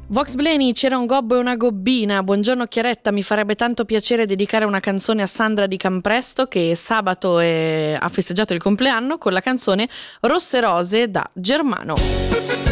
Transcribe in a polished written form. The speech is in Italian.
Vox Bleni, c'era un gobbo e una gobbina. Buongiorno Chiaretta, mi farebbe tanto piacere dedicare una canzone a Sandra di Campresto che sabato ha festeggiato il compleanno con la canzone Rosse Rose da Germano.